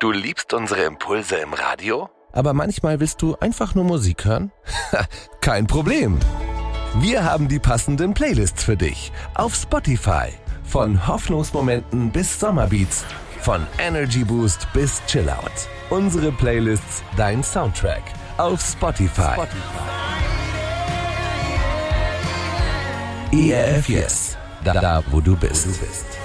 Du liebst unsere Impulse im Radio? Aber manchmal willst du einfach nur Musik hören? Kein Problem. Wir haben die passenden Playlists für dich auf Spotify. Von Hoffnungsmomenten bis Sommerbeats, von Energy Boost bis Chillout. Unsere Playlists, dein Soundtrack auf Spotify. ERF Yes, da wo du bist.